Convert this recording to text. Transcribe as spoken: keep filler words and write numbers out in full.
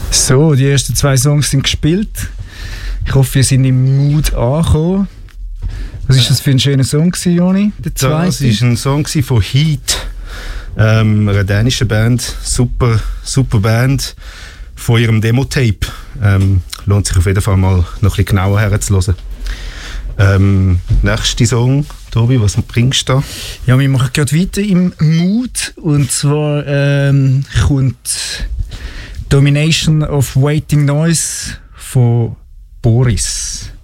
So, die ersten zwei Songs sind gespielt. Ich hoffe, wir sind im Mood angekommen. Was war das für ein schöner Song, Joni? Der zweite? Das war ein Song von Heat, ähm, einer dänischen Band. Super, super Band von ihrem Demo-Tape. Ähm, lohnt sich auf jeden Fall mal noch ein bisschen genauer herzuhören. Ähm, nächster Song, Tobi, was bringst du da? Ja, wir machen gerade weiter im Mood. Und zwar ähm, kommt Domination of Waiting Noise von Boris.